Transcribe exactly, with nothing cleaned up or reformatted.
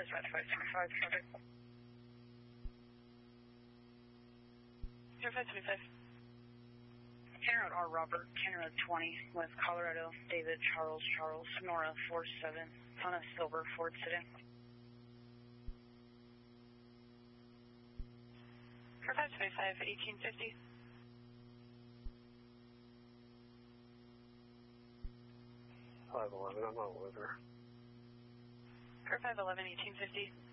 dispatch five two five, traffic. zero five two five. County Road R. Robert, County Road twenty, West Colorado, David, Charles, Charles, Sonora, four seven, Ton of Silver, Ford City. four five two five, eighteen fifty. five eleven, I'm on Liver. four five eleven, eighteen fifty.